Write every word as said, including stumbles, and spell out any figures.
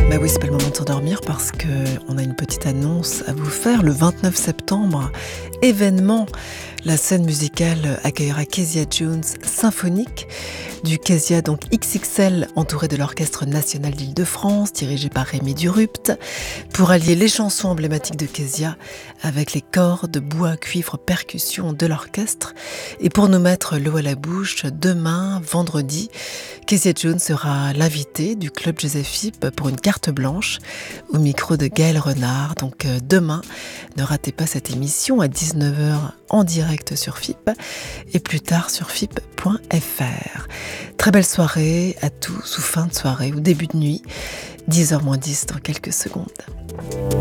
Bah oui, c'est pas le moment de s'endormir parce qu'on a une petite annonce à vous faire. Le vingt-neuf septembre, événement, la scène musicale accueillera Kezia Jones symphonique, du Kezia donc X X L, entouré de l'Orchestre National d'Île-de-France, dirigé par Rémi Durupt, pour allier les chansons emblématiques de Kezia avec les cordes, bois, cuivre, percussions de l'orchestre. Et pour nous mettre l'eau à la bouche, demain, vendredi, Kezia Jones sera l'invitée du Club Joseph Philippe pour une carte blanche au micro de Gaël Renard. Donc euh, demain, ne ratez pas cette émission à dix-neuf heures en direct sur F I P et plus tard sur F I P point F R. Très belle soirée à tous, ou fin de soirée ou début de nuit, dix heures moins dix dans quelques secondes.